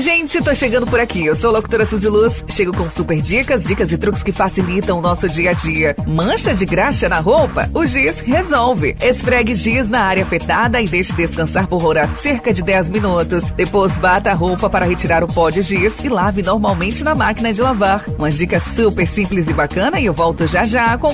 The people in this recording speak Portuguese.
Oi, gente, tô chegando por aqui. Eu sou a locutora Suzy Luz. Chego com super dicas e truques que facilitam o nosso dia a dia. Mancha de graxa na roupa? O Giz resolve. Esfregue Giz na área afetada e deixe descansar por cerca de 10 minutos. Depois bata a roupa para retirar o pó de giz e lave normalmente na máquina de lavar. Uma dica super simples e bacana e eu volto já já com